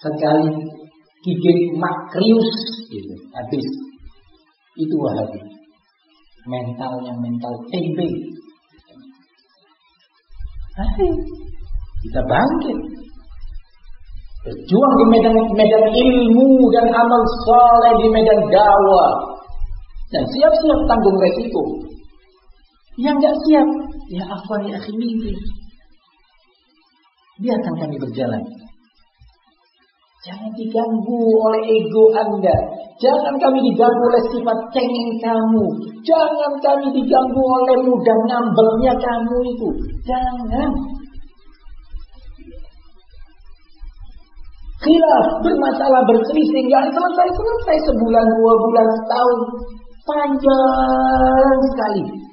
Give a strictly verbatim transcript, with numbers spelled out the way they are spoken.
sekali gigit makrius gitu, habis. Itu Wahabi. Mentalnya mental tempe. Ayo, kita bangkit. Berjuang di medan-medan ilmu dan amal saleh, di medan dakwah. Dan siap-siap tanggung resiko. Yang enggak siap, ya afwan ya akhi minggir. Biarkan kami berjalan. Jangan diganggu oleh ego Anda. Jangan kami diganggu oleh sifat cengeng kamu. Jangan kami diganggu oleh mudah ngambelnya kamu itu. Jangan. Khilaf, bermasalah, berselisih, nggak selesai-selesai sebulan, dua bulan, setahun. Panjang sekali.